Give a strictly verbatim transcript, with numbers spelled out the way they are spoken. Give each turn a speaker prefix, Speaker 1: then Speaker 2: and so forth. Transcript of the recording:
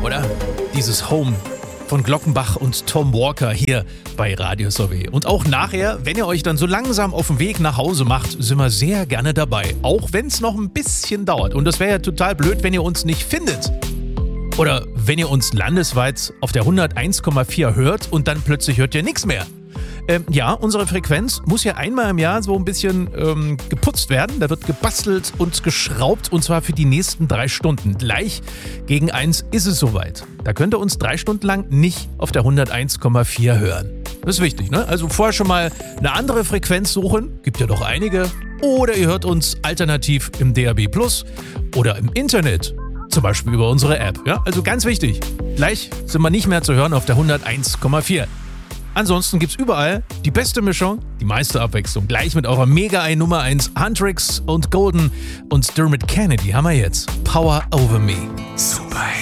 Speaker 1: oder? Dieses Home von Glockenbach und Tom Walker hier bei Radio S O W. Und auch nachher, wenn ihr euch dann so langsam auf den Weg nach Hause macht, sind wir sehr gerne dabei. Auch wenn es noch ein bisschen dauert. Und das wäre ja total blöd, wenn ihr uns nicht findet. Oder wenn ihr uns landesweit auf der hunderteins Komma vier hört und dann plötzlich hört ihr nichts mehr. Ähm, ja, unsere Frequenz muss ja einmal im Jahr so ein bisschen ähm, geputzt werden. Da wird gebastelt und geschraubt und zwar für die nächsten drei Stunden. Gleich gegen eins ist es soweit. Da könnt ihr uns drei Stunden lang nicht auf der hunderteins Komma vier hören. Das ist wichtig, ne? Also vorher schon mal eine andere Frequenz suchen. Gibt ja doch einige. Oder ihr hört uns alternativ im D A B Plus oder im Internet. Zum Beispiel über unsere App. Ja? Also ganz wichtig. Gleich sind wir nicht mehr zu hören auf der hunderteins Komma vier. Ansonsten gibt's überall die beste Mischung, die meiste Abwechslung. Gleich mit eurer Mega-Ein Nummer eins Huntrix und Golden und Dermot Kennedy haben wir jetzt Power Over Me. Super.